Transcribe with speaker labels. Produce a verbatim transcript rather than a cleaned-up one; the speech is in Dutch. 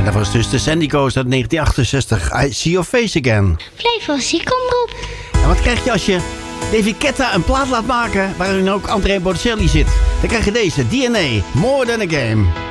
Speaker 1: dat was dus de Sandy Coast uit negentien achtenzestig. I See Your Face Again.
Speaker 2: Flevo Ziekomroep.
Speaker 1: En wat krijg je als je David Guetta een plaat laat maken waarin ook Andrea Bocelli zit? Dan krijg je deze, D N A, More Than A Game.